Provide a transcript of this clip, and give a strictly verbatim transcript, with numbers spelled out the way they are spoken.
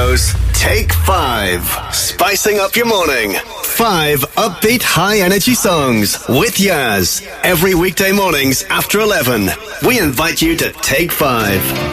Bravo's Take Five. Spicing up your morning. Five upbeat, high-energy songs with Yaz. Every weekday mornings after eleven. We invite you to Take Five.